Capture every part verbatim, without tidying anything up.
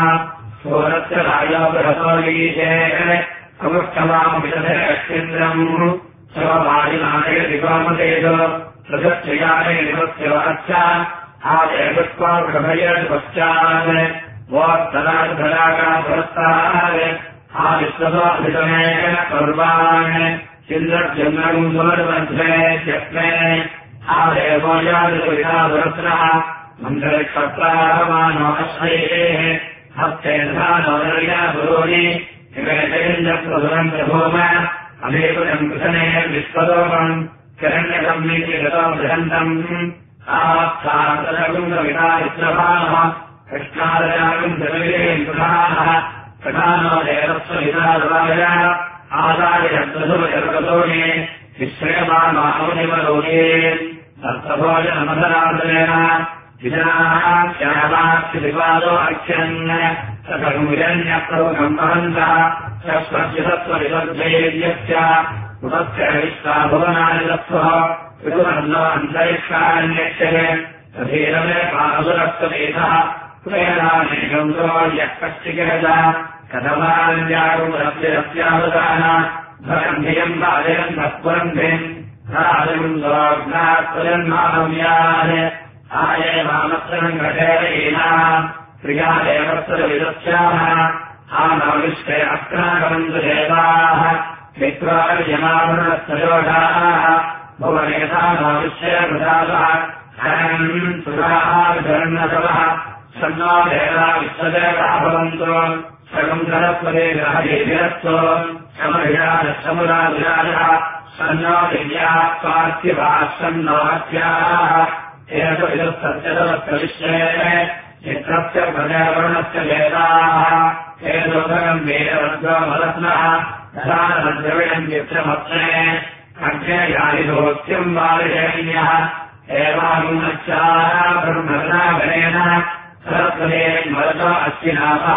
सूरस्य राजो बृहतोगीशे अमुष्टमामिषेन्द्रम् स्ववायुनायदिवामतेजो प्रदक्षयानयदिवस्य वाच्या आदेवत्वा प्रभयपश्चात् वोत्तराधराकाभरस्तात् आविश्वसोऽभितमेन पर्वान् चिन्द्रजन्मम् सुमर्मध्ये त्यक्मे आदेवो यादविधाभरस्नः मन्त्रक्षत्राहमानो अश्वैः हस्ते धानो नर्याभूनि हिमेन्द्रप्रभुरम् अमेपुरम् कृशने विश्वदोमम् किरण्यसम्मीतिगतो बृहन्तम् आस्थातरकुन्दविता विश्वभानः कृष्णादयागम् जलविलेम् प्रधानः प्रधानो देवस्वविधाय आदायद्वसुरजगतोणे विश्रयमानोनिवलोके सप्तभोजनमधरादनेन विजनाः श्यामाक्षिपादो अक्षन् सकलुमिरण्यप्रभुकम् वहन्तः स्वस्वज्यसत्त्वविवर्जयेद्यस्य उपस्य विश्वाभुवनानिलत्वः ऋतुमन्नो अन्तरिक्षान्यक्षरे तथैरमे पादुरक्तवेदः प्रेणानेकम् यः कश्चिकिरज कथमान्यागुरस्यावदान भरन्धियम् बालयन्तः पुरन्धिम् राजम् लोग्नात्पुरन्मानव्यान् आये मामत्रम् घटेरयेना प्रिया देवस्वविदस्याः आनाविष्टे अक्राकमन्तु देवाः मित्रार्यमावरणस्तयोषाः भुवनेतानाविष्यप्रदातः हरम् सुराः विधर्णसवः सन्नो देवा विश्वदेवः भवन्तु सकम् सरस्वते ग्रहदेभिरस्तु समभिराजसमुराभिराजः सन्नो दिव्याः पार्थिवाः सन्नो हत्याः एतविदुःसत्यतवत्रविश्वे चित्रस्य प्रजयवर्णस्य वेदाः हेदोदकम् वेदवद्गोमरत्नः ददानद्रविणम् चित्रमत्ने अग्नेयादिदोक्त्यम् बालशैन्यः एवानुमच्चाः ब्रह्मगणेन सरस्वते मरतो अस्विनापः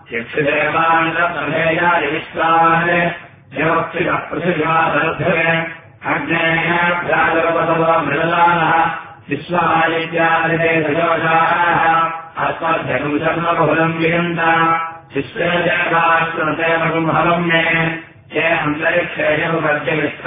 यक्षदेवान्तप्रभेयादिविश्वान् देवक्षितः पृथिव्याधरध्वे अग्नेः भ्राजपतवो मृदलानः विश्वादित्यादिते सजोषाः अस्मभ्यगम् शर्मबहुलम् विहन्त विश्वे देवाश्रमते मगुम् हवम् मे ये अन्तरिक्षेषु